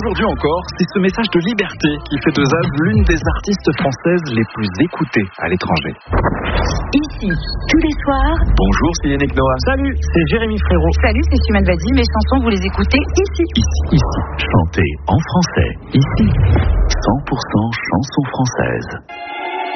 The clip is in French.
aujourd'hui encore, c'est ce message de liberté qui fait de Zaz l'une des artistes françaises les plus écoutées à l'étranger. Ici, tous les soirs. Bonjour, c'est Yannick Noah. Salut, c'est Jérémy Frérot. Salut, c'est Chimène Badi. Mes chansons, vous les écoutez ici. Ici. Chantez en français. Ici. 100% chansons françaises.